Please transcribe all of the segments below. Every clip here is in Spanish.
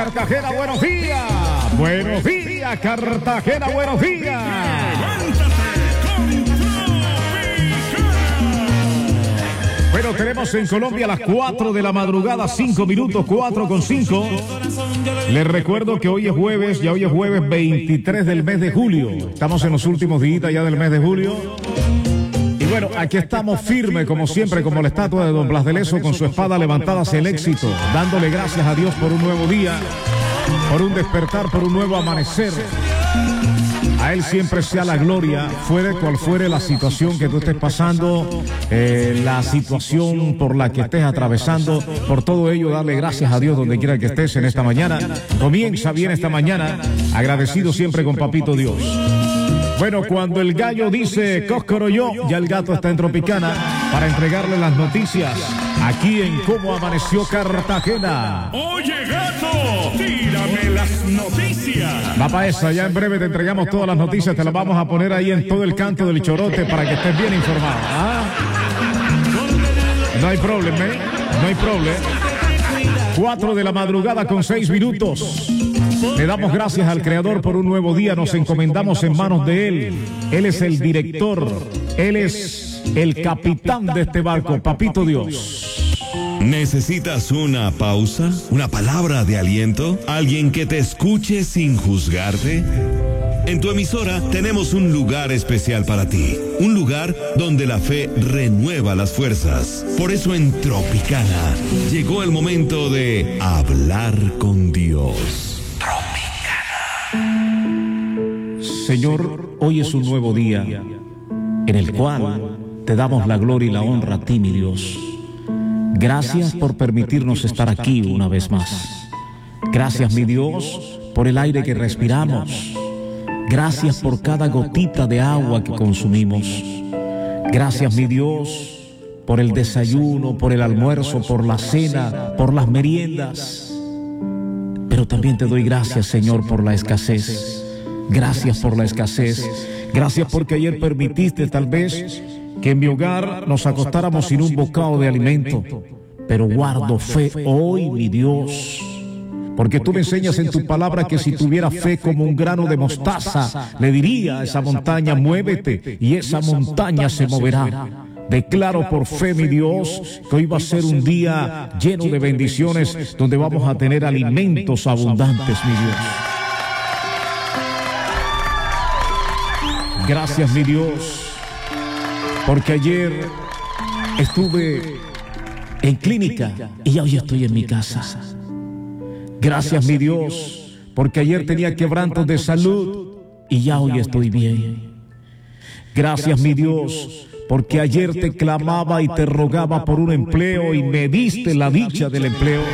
Cartagena, buenos días. Buenos días, Cartagena, buenos días. Bueno, tenemos en Colombia las 4 de la madrugada, 5 minutos, 4:05. Les recuerdo que hoy es jueves, ya hoy es jueves 23 del mes de julio. Estamos en los últimos días ya del mes de julio. Y bueno, aquí estamos firmes, como siempre, como la estatua de Don Blas de Lezo, con su espada levantada hacia el éxito, dándole gracias a Dios por un nuevo día, por un despertar, por un nuevo amanecer. A Él siempre sea la gloria, fuere cual fuere la situación que tú estés pasando, la situación por la que estés atravesando. Por todo ello, darle gracias a Dios donde quiera que estés en esta mañana. Comienza bien esta mañana, agradecido siempre con Papito Dios. Bueno, cuando el gallo dice cóscoro yo, ya el gato está en Tropicana para entregarle las noticias aquí en Cómo Amaneció Cartagena. Oye, gato, tírame las noticias. Va para esa, ya en breve te entregamos todas las noticias, te las vamos a poner ahí en todo el canto del chorote para que estés bien informado. ¿Ah? No hay problema, ¿eh? No hay problema. 4 de la madrugada con 6 minutos. Le damos gracias al Creador por un nuevo día, nos encomendamos en manos de Él. Él es el director, Él es el capitán de este barco, Papito Dios. ¿Necesitas una pausa? ¿Una palabra de aliento? ¿Alguien que te escuche sin juzgarte? En tu emisora tenemos un lugar especial para ti, un lugar donde la fe renueva las fuerzas. Por eso en Tropicana llegó el momento de hablar con Dios. Señor, hoy es un nuevo día en el cual te damos la gloria y la honra a ti, mi Dios. Gracias por permitirnos estar aquí una vez más. Gracias, mi Dios, por el aire que respiramos. Gracias por cada gotita de agua que consumimos. Gracias, mi Dios, por el desayuno, por el almuerzo, por la cena, por las meriendas. Pero también te doy gracias, Señor, por la escasez. Gracias por la escasez. Gracias porque ayer permitiste tal vez que en mi hogar nos acostáramos sin un bocado de alimento. Pero guardo fe hoy, mi Dios, porque tú me enseñas en tu palabra que si tuviera fe como un grano de mostaza, le diría a esa montaña, muévete, y esa montaña se moverá. Declaro por fe, mi Dios, que hoy va a ser un día lleno de bendiciones, donde vamos a tener alimentos abundantes, mi Dios. Gracias, mi Dios, porque ayer estuve en clínica y hoy estoy en mi casa. Gracias, mi Dios, porque ayer tenía quebrantos de salud y ya hoy estoy bien. Gracias, mi Dios, porque ayer te clamaba y te rogaba por un empleo y me diste la dicha del empleo.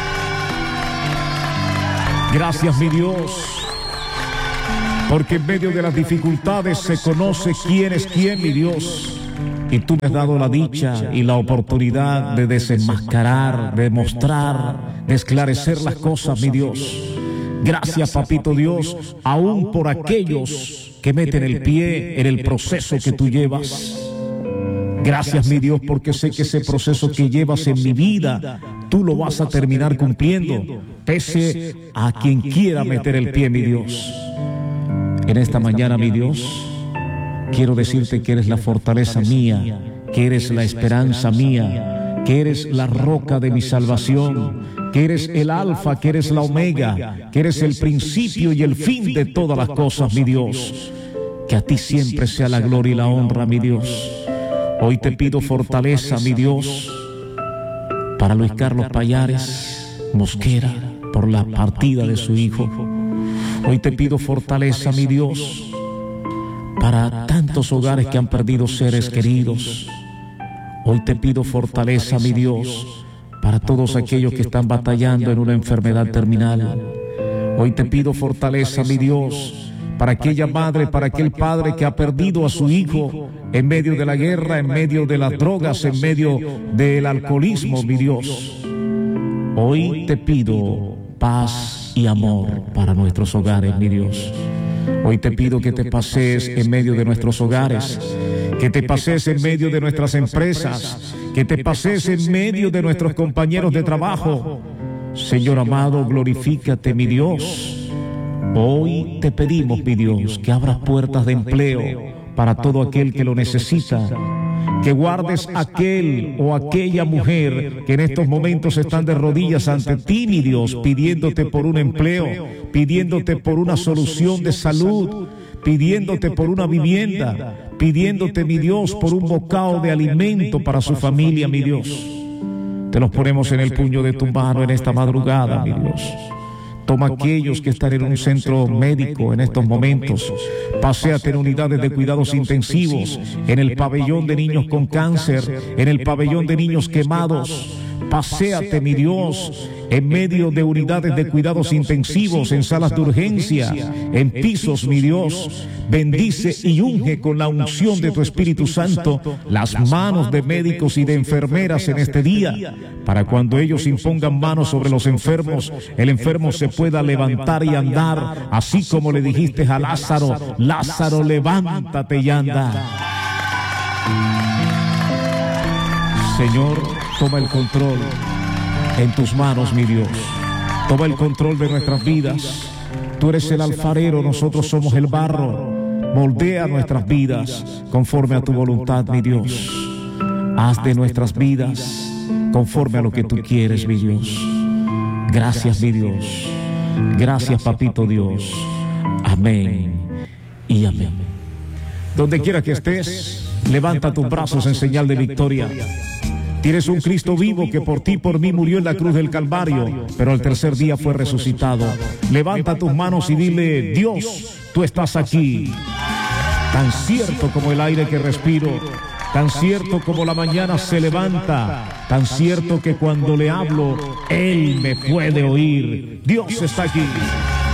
Gracias, mi Dios, porque en medio de las dificultades se conoce quién es quién, mi Dios. Y tú me has dado la dicha y la oportunidad de desenmascarar, de mostrar, de esclarecer las cosas, mi Dios. Gracias, Papito Dios, aún por aquellos que meten el pie en el proceso que tú llevas. Gracias, mi Dios, porque sé que ese proceso que llevas en mi vida, tú lo vas a terminar cumpliendo, pese a quien quiera meter el pie, mi Dios. En esta mañana, mi Dios, quiero decirte que eres la fortaleza mía, que eres la esperanza mía, que eres la roca de mi salvación, que eres el alfa, que eres la omega, que eres el principio y el fin de todas las cosas, mi Dios. Que a ti siempre sea la gloria y la honra, mi Dios. Hoy te pido fortaleza, mi Dios, para Luis Carlos Payares Mosquera, por la partida de su hijo. Hoy te pido fortaleza, mi Dios, para tantos hogares que han perdido seres queridos. Hoy te pido fortaleza, mi Dios, para todos aquellos que están batallando en una enfermedad terminal. Hoy te pido fortaleza, mi Dios, para aquella madre, para aquel padre que ha perdido a su hijo en medio de la guerra, en medio de las drogas, en medio del alcoholismo, mi Dios. Hoy te pido paz y amor para nuestros hogares, mi Dios. Hoy te pido que te pasees en medio de nuestros hogares, que te pasees en medio de nuestras empresas, que te pasees en medio de nuestros compañeros de trabajo. Señor amado, glorifícate, mi Dios. Hoy te pedimos, mi Dios, que abras puertas de empleo para todo aquel que lo necesita. Que guardes aquel o aquella mujer que en estos momentos están de rodillas ante ti, mi Dios, pidiéndote por un empleo, pidiéndote por una solución de salud, pidiéndote por una vivienda, pidiéndote, mi Dios, por un bocado de alimento para su familia, mi Dios. Te los ponemos en el puño de tu mano en esta madrugada, mi Dios. Toma aquellos que están en un centro médico en estos momentos. Paséate en unidades de cuidados intensivos, en el pabellón de niños con cáncer, en el pabellón de niños quemados. Paséate, mi Dios, en medio de unidades de cuidados intensivos, en salas de urgencia, en pisos, mi Dios. Bendice y unge con la unción de tu Espíritu Santo las manos de médicos y de enfermeras en este día, para cuando ellos impongan manos sobre los enfermos, el enfermo se pueda levantar y andar, así como le dijiste a Lázaro: Lázaro, levántate y anda. Señor, toma el control en tus manos, mi Dios. Toma el control de nuestras vidas. Tú eres el alfarero, nosotros somos el barro. Moldea nuestras vidas conforme a tu voluntad, mi Dios. Haz de nuestras vidas conforme a lo que tú quieres, mi Dios. Gracias, mi Dios. Gracias, papito Dios. Amén y amén. Donde quiera que estés, levanta tus brazos en señal de victoria. Tienes un Cristo vivo que por ti y por mí murió en la cruz del Calvario, pero al tercer día fue resucitado. Levanta tus manos y dile: Dios, tú estás aquí. Tan cierto como el aire que respiro, tan cierto como la mañana se levanta, tan cierto que cuando le hablo, Él me puede oír. Dios está aquí.